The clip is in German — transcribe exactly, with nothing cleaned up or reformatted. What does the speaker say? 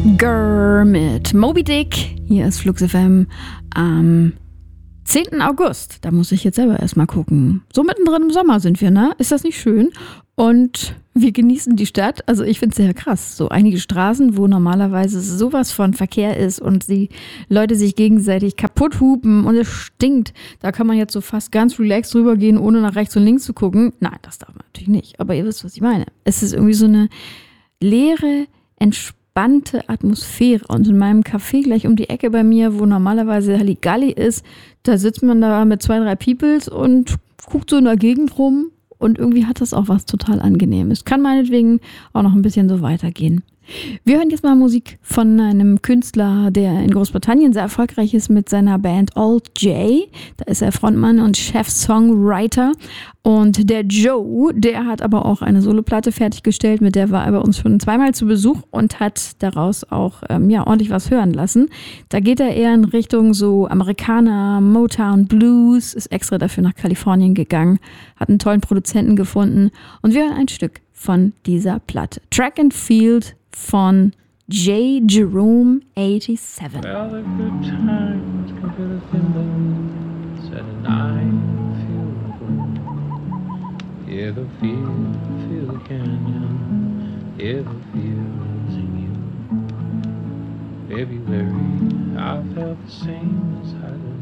Grrr mit Moby Dick. Hier ist Flux F M am zehnten August. Da muss ich jetzt selber erstmal gucken. So mittendrin im Sommer sind wir, ne? Ist das nicht schön? Und wir genießen die Stadt. Also ich finde es sehr krass. So einige Straßen, wo normalerweise sowas von Verkehr ist und die Leute sich gegenseitig kaputt hupen und es stinkt. Da kann man jetzt so fast ganz relaxed drüber gehen, ohne nach rechts und links zu gucken. Nein, das darf man natürlich nicht. Aber ihr wisst, was ich meine. Es ist irgendwie so eine leere, entspannte Atmosphäre. Und in meinem Café gleich um die Ecke bei mir, wo normalerweise Halligalli ist, da sitzt man da mit zwei, drei Peoples und guckt so in der Gegend rum. Und irgendwie hat das auch was total Angenehmes. Kann meinetwegen auch noch ein bisschen so weitergehen. Wir hören jetzt mal Musik von einem Künstler, der in Großbritannien sehr erfolgreich ist mit seiner Band Alt J. Da ist er Frontmann und Chef-Songwriter. Und der Joe, der hat aber auch eine Soloplatte fertiggestellt, mit der war er bei uns schon zweimal zu Besuch und hat daraus auch ähm, ja, ordentlich was hören lassen. Da geht er eher in Richtung so Amerikaner, Motown, Blues, ist extra dafür nach Kalifornien gegangen, hat einen tollen Produzenten gefunden und wir hören ein Stück von dieser Platte. Track and Field von J. Jerome eighty-seven. Well, the good times can fill the thimbles and I feel the boom. Hear the field, feel the canyon, hear the field sing you. February, I felt the same as I did.